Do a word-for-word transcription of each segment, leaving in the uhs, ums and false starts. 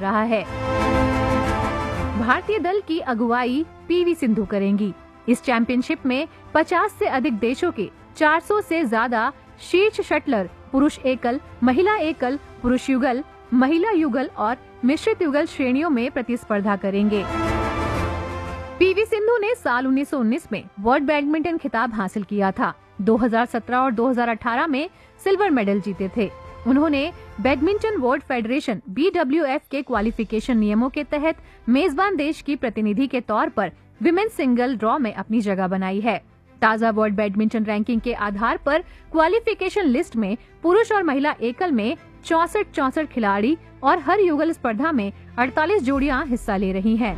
रहा है। भारतीय दल की अगुवाई पीवी सिंधु करेंगी। इस चैंपियनशिप में पचास से अधिक देशों के चार सौ से ज्यादा शीर्ष शटलर पुरुष एकल, महिला एकल, पुरुष युगल, महिला युगल और मिश्रित युगल श्रेणियों में प्रतिस्पर्धा करेंगे। पीवी सिंधु ने साल उन्नीस सौ उन्नीस में वर्ल्ड बैडमिंटन खिताब हासिल किया था। दो हज़ार सत्रह और दो हज़ार अठारह में सिल्वर मेडल जीते थे। उन्होंने badminton world federation B W F के क्वालिफिकेशन नियमों के तहत मेजबान देश की प्रतिनिधि के तौर पर विमेन सिंगल ड्रॉ में अपनी जगह बनाई है। ताज़ा वर्ल्ड बैडमिंटन रैंकिंग के आधार पर क्वालिफिकेशन लिस्ट में पुरुष और महिला एकल में चौसठ चौसठ खिलाड़ी और हर युगल स्पर्धा में अड़तालीस जोड़ियां हिस्सा ले रही हैं।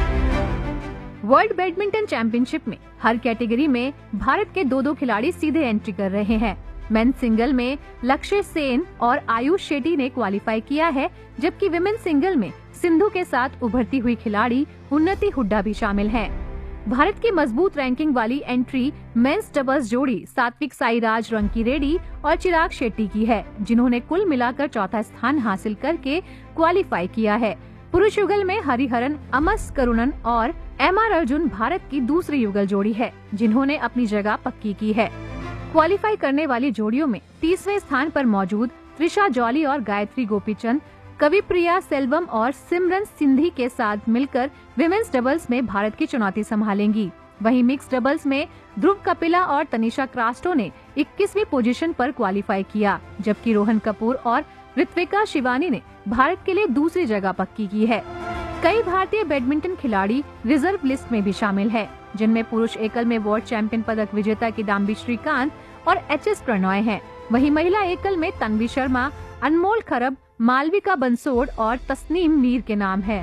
वर्ल्ड बैडमिंटन चैंपियनशिप में हर कैटेगरी में भारत के दो दो खिलाड़ी सीधे एंट्री कर रहे हैं। मेन सिंगल में लक्ष्य सेन और आयुष शेट्टी ने क्वालिफाई किया है, जबकि विमेन सिंगल में सिंधु के साथ उभरती हुई खिलाड़ी उन्नति हुड्डा भी शामिल हैं। भारत की मजबूत रैंकिंग वाली एंट्री मेंस डबल्स जोड़ी सात्विक साईराज रंकीरेड्डी और चिराग शेट्टी की है, जिन्होंने कुल मिलाकर चौथा स्थान हासिल करके क्वालिफाई किया है। पुरुष युगल में हरिहरन अमस करुणन और एम आर अर्जुन भारत की दूसरी युगल जोड़ी है, जिन्होंने अपनी जगह पक्की की है। क्वालिफाई करने वाली जोड़ियों में तीसरे स्थान पर मौजूद त्रिशा जॉली और गायत्री गोपीचंद कविप्रिया सेल्वम और सिमरन सिंधी के साथ मिलकर विमेंस डबल्स में भारत की चुनौती संभालेंगी। वहीं मिक्स डबल्स में ध्रुव कपिला और तनिषा क्रास्टो ने इक्कीसवीं पोजीशन पर क्वालिफाई किया, जबकि रोहन कपूर और ऋत्विका शिवानी ने भारत के लिए दूसरी जगह पक्की की है। कई भारतीय बैडमिंटन खिलाड़ी रिजर्व लिस्ट में भी शामिल है, जिनमें पुरुष एकल में वर्ल्ड चैंपियन पदक विजेता किदाम्बी श्रीकांत और एच एस प्रणॉय हैं। वहीं महिला एकल में तन्वी शर्मा, अनमोल खरब, मालविका बंसोड़ और तस्नीम मीर के नाम है।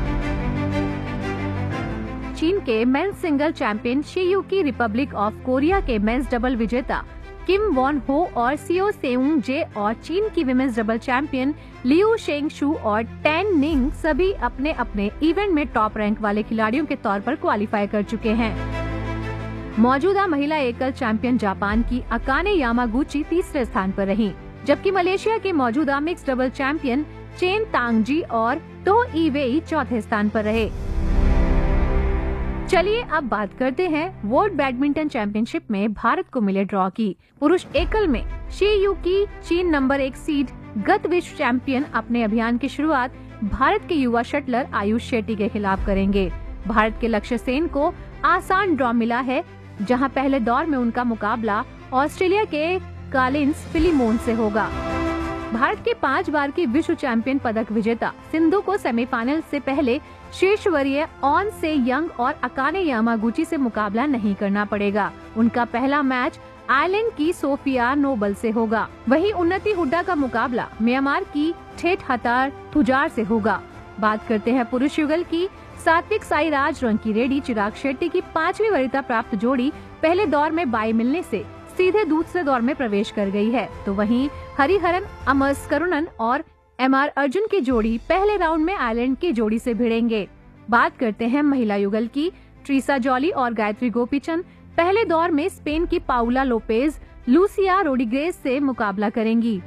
चीन के men's single champion she-Yuki Republic of Korea के मेंस डबल विजेता किम वॉन हो और सियो सेउंग जे और चीन की विमेंस डबल चैंपियन लियू शेंग शू और टैन निंग सभी अपने अपने इवेंट में टॉप रैंक वाले खिलाड़ियों के तौर पर क्वालिफाई कर चुके हैं। मौजूदा महिला एकल चैंपियन जापान की अकाने यामागुची तीसरे स्थान पर रहीं, जबकि मलेशिया के मौजूदा मिक्स डबल चैंपियन चेन तांगजी और तो इवेई चौथे स्थान पर रहे। चलिए अब बात करते हैं वर्ल्ड बैडमिंटन चैंपियनशिप में भारत को मिले ड्रॉ की। पुरुष एकल में शी-युकी चीन नंबर एक सीड गत विश्व चैंपियन अपने अभियान की शुरुआत भारत के युवा शटलर आयुष शेट्टी के खिलाफ करेंगे। भारत के लक्ष्य सेन को आसान ड्रॉ मिला है, जहां पहले दौर में उनका मुकाबला ऑस्ट्रेलिया के कालिंस फिलिमोन से होगा। भारत के पांच बार की विश्व चैंपियन पदक विजेता सिंधु को सेमीफाइनल से पहले शीर्ष वरीय ऑन से यंग और अकाने यामागुची से मुकाबला नहीं करना पड़ेगा। उनका पहला मैच आयरलैंड की सोफिया नोबल से होगा। वहीं उन्नति हुड्डा का मुकाबला म्यांमार की ठेठ हतार थुजार से होगा। बात करते हैं पुरुष युगल की। सात्विक साईराज रंकीरेड्डी चिराग शेट्टी की पांचवी वरीयता प्राप्त जोड़ी पहले दौर में बाई मिलने से सीधे दूसरे दौर में प्रवेश कर गई है, तो वहीं हरिहरन अमस करुणन और एम आर अर्जुन की जोड़ी पहले राउंड में आयरलैंड की जोड़ी से भिड़ेंगे। बात करते हैं महिला युगल की। ट्रिसा जॉली और गायत्री गोपीचंद पहले दौर में स्पेन की पाउला लोपेज लूसिया रोड्रिगेज से मुकाबला करेंगी।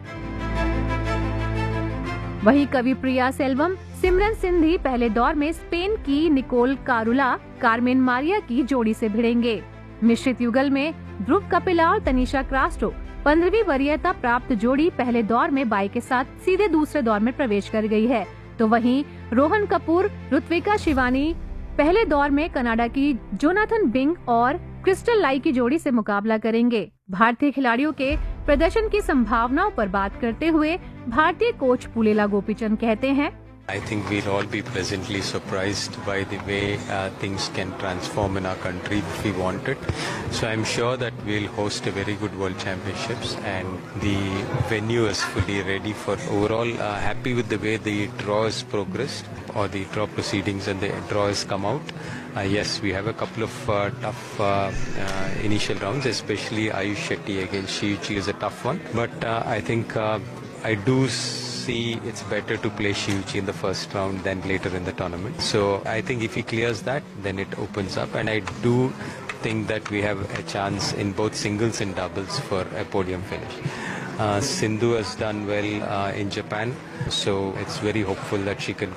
वहीं कविप्रिया सेल्वम सिमरन सिंधी पहले दौर में स्पेन की निकोल कारुला कार्मेन मारिया की जोड़ी से भिड़ेंगे। मिश्रित युगल में ध्रुव कपिला और तनिषा क्रास्टो पंद्रहवीं वरीयता प्राप्त जोड़ी पहले दौर में बाई के साथ सीधे दूसरे दौर में प्रवेश कर गई है, तो वहीं रोहन कपूर ऋत्विका शिवानी पहले दौर में कनाडा की जोनाथन बिंग और क्रिस्टल लाई की जोड़ी से मुकाबला करेंगे। भारतीय खिलाड़ियों के प्रदर्शन की संभावनाओं पर बात करते हुए भारतीय कोच पुलेला गोपीचंद कहते हैं, I think we'll all be pleasantly surprised by the way uh, things can transform in our country if we want it. So I'm sure that we'll host a very good World Championships and the venue is fully ready for overall. Uh, happy with the way the draw has progressed or the draw proceedings and the draw has come out. Uh, yes, we have a couple of uh, tough uh, uh, initial rounds, especially Ayush Shetty against Shi-Yuki is a tough one. But uh, I think uh, I do see it's better to play Shi-Yuki in the first round than later in the tournament. So I think if he clears that, then it opens up, and I do think that we have a chance in both singles and doubles for a podium finish. Uh, Sindhu has done well uh, in Japan, so it's very hopeful that she can